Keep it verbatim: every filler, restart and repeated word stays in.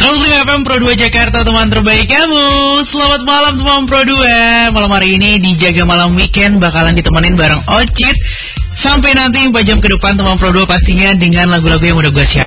seratus lima F M Pro dua Jakarta, teman terbaik kamu. Selamat malam teman Pro dua. Malam hari ini di Jaga Malam Weekend bakalan ditemenin bareng Ocit sampai nanti empat jam ke depan teman Pro dua, pastinya dengan lagu-lagu yang udah gue siapin.